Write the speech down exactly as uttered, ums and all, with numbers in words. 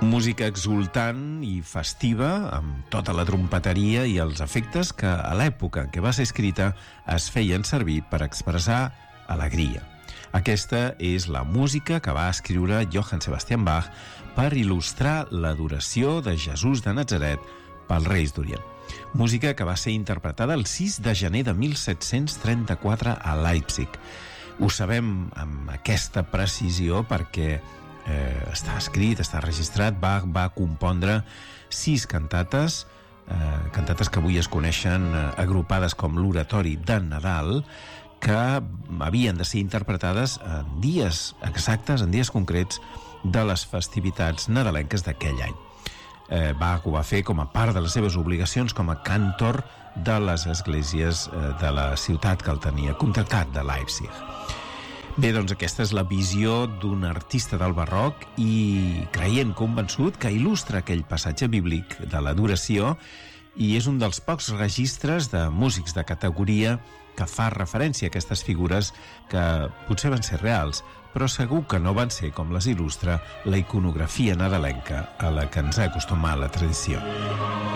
Música exultant i festiva, amb tota la trompeteria i els efectes que a l'època en què va ser escrita es feien servir per expressar alegria. Aquesta és la música que va escriure Johann Sebastian Bach per il·lustrar l'adoració de Jesús de Natzaret pels Reis d'Orient. Música que va ser interpretada el sis de gener de mil set-cents trenta-quatre a Leipzig. Ho sabem amb aquesta precisió perquè Eh, està escrit, està registrat. Bach va compondre sis cantates, eh, cantates que avui es coneixen eh, agrupades com l'oratori de Nadal, que havien de ser interpretades en dies exactes, en dies concrets de les festivitats nadalenques d'aquell any. Eh, Bach ho va fer com a part de les seves obligacions com a cantor de les esglésies eh, de la ciutat que el tenia contractat, de Leipzig. Bé, doncs aquesta és la visió d'un artista del barroc i creient convençut que il·lustra aquell passatge bíblic de l'adoració i és un dels pocs registres de músics de categoria que fa referència a aquestes figures que potser van ser reals, però segur que no van ser com les il·lustra la iconografia nadalenca a la que ens ha acostumat la tradició.